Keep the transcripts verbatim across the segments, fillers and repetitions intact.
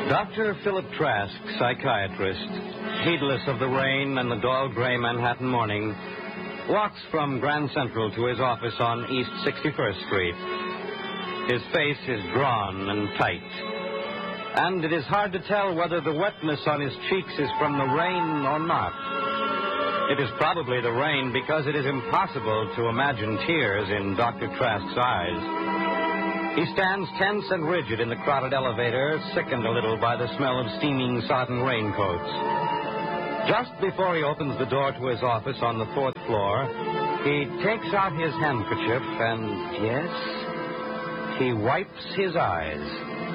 Doctor Philip Trask, psychiatrist, heedless of the rain and the dull gray Manhattan morning, walks from Grand Central to his office on East sixty-first Street. His face is drawn and tight, and it is hard to tell whether the wetness on his cheeks is from the rain or not. It is probably the rain, because it is impossible to imagine tears in Doctor Trask's eyes. He stands tense and rigid in the crowded elevator, sickened a little by the smell of steaming cotton raincoats. Just before he opens the door to his office on the fourth floor, he takes out his handkerchief and, yes, he wipes his eyes.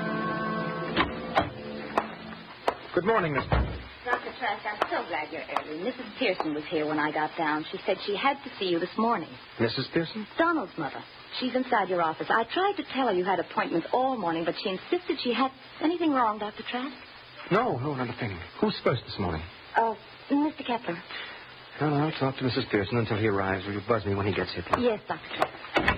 Good morning, Mister Doctor Trask, I'm so glad you're early. Missus Pearson was here when I got down. She said she had to see you this morning. Missus Pearson? Donald's mother. She's inside your office. I tried to tell her you had appointments all morning, but she insisted she had... Anything wrong, Doctor Trask? No, no, not a thing. Who's first this morning? Oh, uh, Mister Kepler. Well, I'll talk to Missus Pearson until he arrives. Will you buzz me when he gets here, please? Yes, Doctor Trask.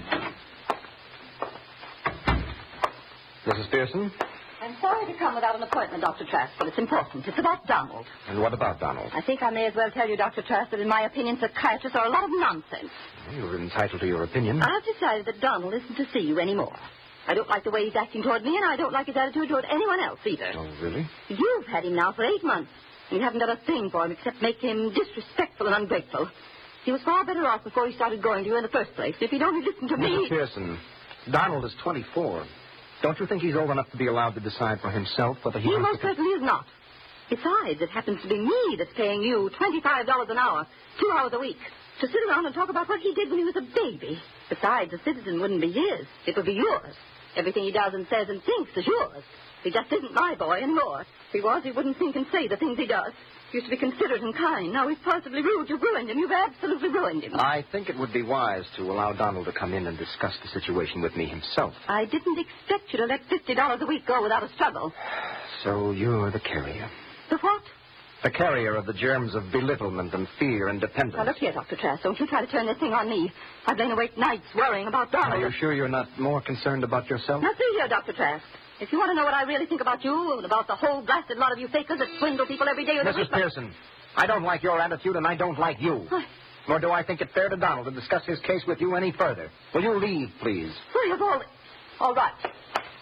Missus Pearson? I'm sorry to come without an appointment, Doctor Trask, but it's important. It's about Donald. And what about Donald? I think I may as well tell you, Doctor Trask, that in my opinion, psychiatrists are a lot of nonsense. You're entitled to your opinion. I've decided that Donald isn't to see you anymore. I don't like the way he's acting toward me, and I don't like his attitude toward anyone else either. Oh, really? You've had him now for eight months, and you haven't done a thing for him except make him disrespectful and ungrateful. He was far better off before he started going to you in the first place. If he'd only listened to me... Missus Pearson, Donald is twenty-four. Don't you think he's old enough to be allowed to decide for himself whether he... He wants most to... certainly is not. Besides, it happens to be me that's paying you twenty-five dollars an hour, two hours a week, to sit around and talk about what he did when he was a baby. Besides, the citizen wouldn't be his. It would be yours. Everything he does and says and thinks is yours. He just isn't my boy anymore. If he was, he wouldn't think and say the things he does. He used to be considerate and kind. Now he's positively rude. You've ruined him. You've absolutely ruined him. I think it would be wise to allow Donald to come in and discuss the situation with me himself. I didn't expect you to let fifty dollars a week go without a struggle. So you're the carrier. The what? The carrier of the germs of belittlement and fear and dependence. Now, look here, Doctor Trask. Don't you try to turn this thing on me. I've lain awake nights worrying about Donald. Are you sure you're not more concerned about yourself? Now, see here, Doctor Trask. If you want to know what I really think about you and about the whole blasted lot of you fakers that swindle people every day... Missus Pearson, I don't like your attitude, and I don't like you. What? Nor do I think it fair to Donald to discuss his case with you any further. Will you leave, please? Well, you've all... All right.